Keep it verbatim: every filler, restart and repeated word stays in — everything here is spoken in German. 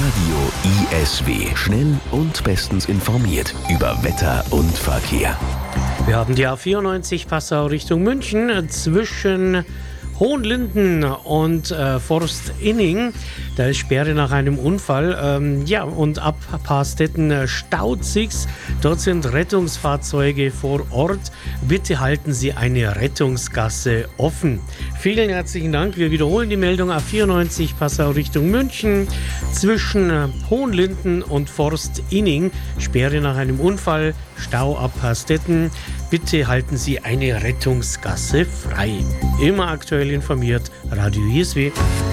Radio I S W. Schnell und bestens informiert über Wetter und Verkehr. Wir haben die A vierundneunzig Passau Richtung München zwischen Hohenlinden und äh, Forstinning. Da ist Sperre nach einem Unfall. Ähm, ja, und ab Paarstetten äh, staut sich's. Dort sind Rettungsfahrzeuge vor Ort. Bitte halten Sie eine Rettungsgasse offen. Vielen herzlichen Dank. Wir wiederholen die Meldung A vierundneunzig Passau Richtung München zwischen äh, Hohenlinden und Forstinning. Sperre nach einem Unfall. Stau ab Paarstetten. Bitte halten Sie eine Rettungsgasse frei. Immer aktuell informiert, Radio I S W.